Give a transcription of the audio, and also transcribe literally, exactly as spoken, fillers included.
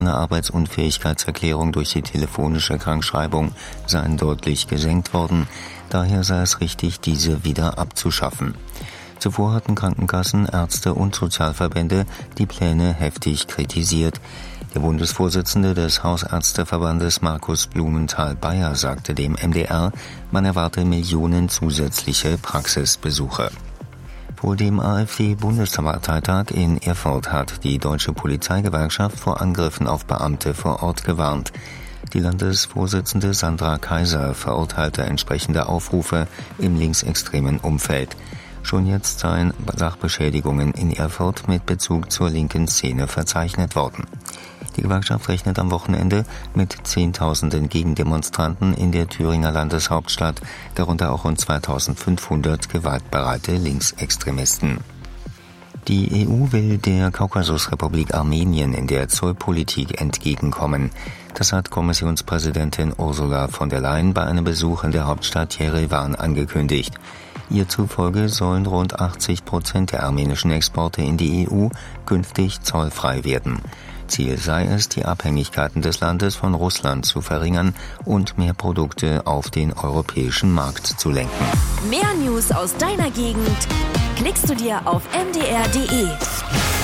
Eine Arbeitsunfähigkeitserklärung durch die telefonische Krankschreibung seien deutlich gesenkt worden. Daher sei es richtig, diese wieder abzuschaffen. Zuvor hatten Krankenkassen, Ärzte und Sozialverbände die Pläne heftig kritisiert. Der Bundesvorsitzende des Hausärzteverbandes Markus Blumenthal-Beyer sagte dem M D R, man erwarte Millionen zusätzliche Praxisbesuche. Vor dem AfD-Bundesparteitag in Erfurt hat die Deutsche Polizeigewerkschaft vor Angriffen auf Beamte vor Ort gewarnt. Die Landesvorsitzende Sandra Kaiser verurteilte entsprechende Aufrufe im linksextremen Umfeld. Schon jetzt seien Sachbeschädigungen in Erfurt mit Bezug zur linken Szene verzeichnet worden. Die Gewerkschaft rechnet am Wochenende mit Zehntausenden Gegendemonstranten in der Thüringer Landeshauptstadt, darunter auch rund zweitausendfünfhundert gewaltbereite Linksextremisten. Die E U will der Kaukasusrepublik Armenien in der Zollpolitik entgegenkommen. Das hat Kommissionspräsidentin Ursula von der Leyen bei einem Besuch in der Hauptstadt Jerewan angekündigt. Ihr zufolge sollen rund achtzig Prozent der armenischen Exporte in die E U künftig zollfrei werden. Ziel sei es, die Abhängigkeiten des Landes von Russland zu verringern und mehr Produkte auf den europäischen Markt zu lenken. Mehr News aus deiner Gegend klickst du dir auf m d r punkt d e.